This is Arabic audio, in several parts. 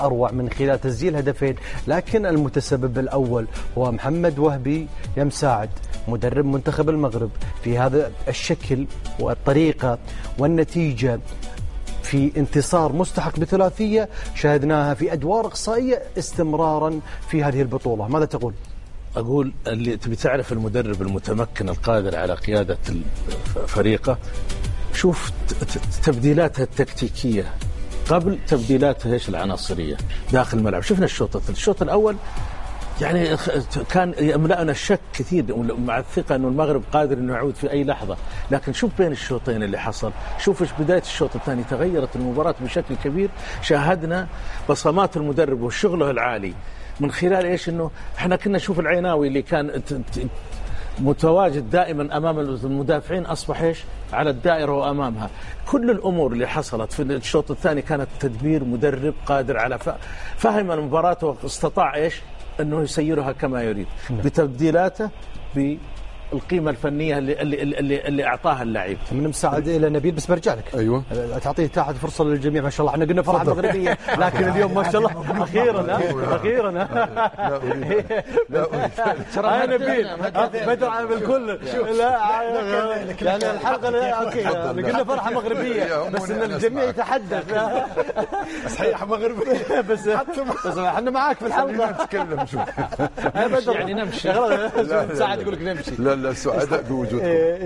أروع من خلال تسجيل هدفين، لكن المتسبب الأول هو محمد وهبي يا مساعد مدرب منتخب المغرب في هذا الشكل والطريقة والنتيجة في انتصار مستحق بثلاثية شاهدناها في أدوار إقصائية استمرارا في هذه البطولة. ماذا تقول؟ أقول اللي تبي تعرف المدرب المتمكن القادر على قيادة فريقه، شوف تبديلاتها التكتيكية قبل تبديلاتها العناصرية داخل الملعب. شفنا الشوط الأول يعني كان يملأنا الشك كثير مع الثقة أنه المغرب قادر أنه يعود في أي لحظة، لكن شوف بين الشوطين اللي حصل، شوف بداية الشوط الثاني تغيرت المباراة بشكل كبير. شاهدنا بصمات المدرب وشغله العالي من خلال أنه احنا كنا نشوف العيناوي اللي كان متواجد دائما أمام المدافعين أصبح على الدائرة وأمامها. كل الأمور اللي حصلت في الشوط الثاني كانت تدبير مدرب قادر على فهم المباراة واستطاع أنه يسيرها كما يريد بتبديلاته بالقيمة الفنية اللي أعطاها اللاعب. من مساعد إلى نبيل، بس برجع لك. أيوة. تعطيه تحت فرصة للجميع. ما شاء الله احنا قلنا فرحة مغربية، لكن اليوم ما شاء الله أخيرا لا أريد نبيل بدر عن الكل. لا يعني الحلقة أوكي قلنا فرحة مغربية بس إن الجميع يتحدث. صحيح مغربية بس احنا معاك في الحلقة. نتكلم شوف يعني نمشي. مساعد يقول لك نمشي. لا سعداء بوجودكم.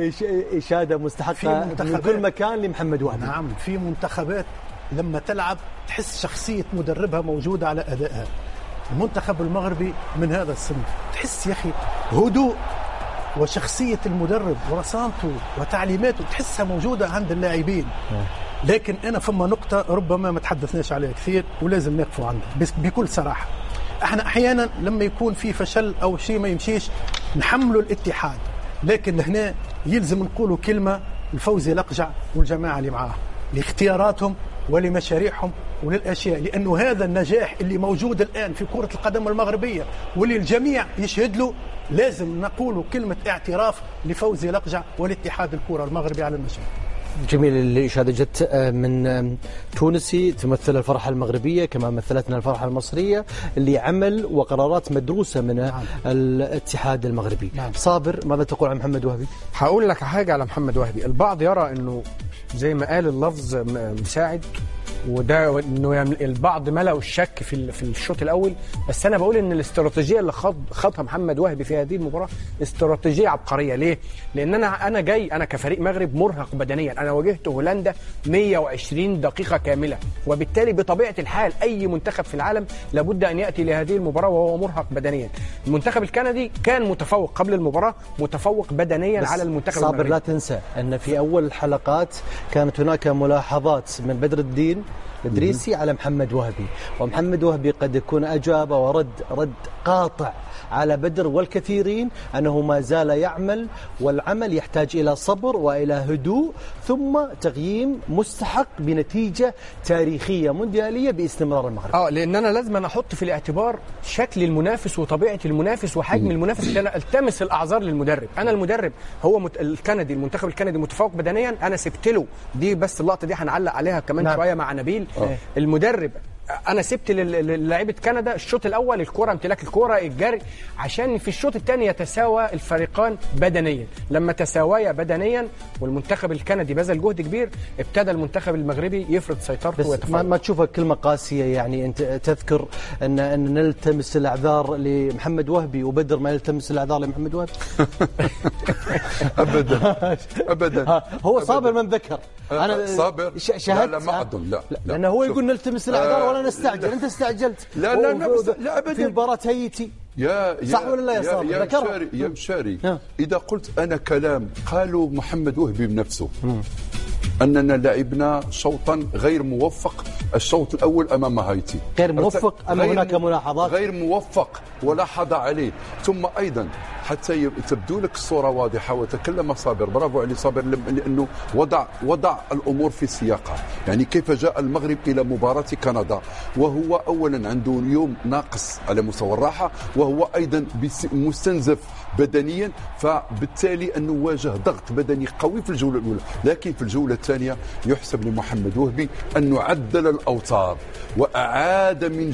إشادة مستحقة من كل مكان لمحمد وهبي. نعم، في منتخبات لما تلعب تحس شخصية مدربها موجودة على أدائها. المنتخب المغربي من هذا الصنف، تحس يا أخي هدوء وشخصية المدرب ورصانته وتعليماته تحسها موجودة عند اللاعبين. لكن أنا فما نقطة ربما ما تحدثناش عليها كثير ولازم نقفوا عندها بس بكل صراحة. احنا احيانا لما يكون في فشل او شيء ما يمشيش نحمله الاتحاد، لكن هنا يلزم نقولوا كلمة الفوزي لقجع والجماعة اللي معاه لاختياراتهم ولمشاريعهم وللأشياء، لأنه هذا النجاح اللي موجود الآن في كرة القدم المغربية واللي الجميع يشهد له لازم نقولوا كلمة اعتراف لفوزي لقجع والاتحاد الكرة المغربي على المشاريع. جميل. الإشادة جت من تونسي تمثل الفرحة المغربية كما مثلتنا الفرحة المصرية اللي عمل وقرارات مدروسة من الاتحاد المغربي. صابر، ماذا تقول عن محمد وهبي؟ هقول لك حاجة على محمد وهبي. البعض يرى أنه زي ما قال اللفظ مساعد، وده انه البعض ملأوا الشك في الشوط الاول، بس انا بقول ان الاستراتيجيه اللي خاضها محمد وهبي في هذه المباراه استراتيجيه عبقريه. ليه؟ لان انا كفريق مغرب مرهق بدنيا. انا واجهت هولندا 120 دقيقه كامله، وبالتالي بطبيعه الحال اي منتخب في العالم لابد ان ياتي لهذه المباراه وهو مرهق بدنيا. المنتخب الكندي كان متفوق قبل المباراه، متفوق بدنيا على المنتخب صابر المغربي. لا تنسى ان في اول الحلقات كانت هناك ملاحظات من بدر الدين الإدريسي على محمد وهبي، ومحمد وهبي قد يكون أجاب ورد قاطع على بدر والكثيرين أنه ما زال يعمل، والعمل يحتاج إلى صبر وإلى هدوء ثم تقييم مستحق بنتيجة تاريخية مونديالية باستمرار المغرب. لأن أنا لازم أحط في الاعتبار شكل المنافس وطبيعة المنافس وحجم المنافس، اللي أنا التمس الأعذار للمدرب. أنا المدرب هو الكندي، المنتخب الكندي متفوق بدنيا، أنا سبت له دي، بس اللقطة دي هنعلق عليها كمان شوية مع نبيل. المدرب انا سبت للاعيبه كندا الشوط الاول الكره، امتلاك الكره، الجري، عشان في الشوط الثاني يتساوى الفريقان بدنيا. لما تساويا بدنيا والمنتخب الكندي بذل جهد كبير، ابتدى المنتخب المغربي يفرض سيطرته ويتفوق. ما تشوفها كلمه قاسيه؟ يعني انت تذكر ان نلتمس الاعذار لمحمد وهبي وبدر ما يلتمس الاعذار لمحمد وهبي. ابدا هو صابر من ذكر. انا صابر شهدت. لا ما اظن. لا لانه هو يقول نلتمس الاعذار ولا نستعجل. انت استعجلت. لا ابدا في مباراه هايتي. صح ولا لا يا صابر؟ يا مشاري اذا قلت انا كلام قالوا محمد وهبي بنفسه أننا لعبنا شوطا غير موفق الشوط الأول أمام هايتي، غير موفق، أما هناك ملاحظات غير موفق ولاحظ عليه. ثم أيضا حتى تبدو لك الصوره واضحه. وتكلم صابر، برافو عليه صابر، لانه وضع الامور في سياقها. يعني كيف جاء المغرب الى مباراه كندا وهو اولا عنده يوم ناقص على مستوى الراحه، وهو ايضا مستنزف بدنيا، فبالتالي انه واجه ضغط بدني قوي في الجوله الاولى. لكن في الجوله الثانيه يحسب لمحمد وهبي انه عدل الاوتار واعاد من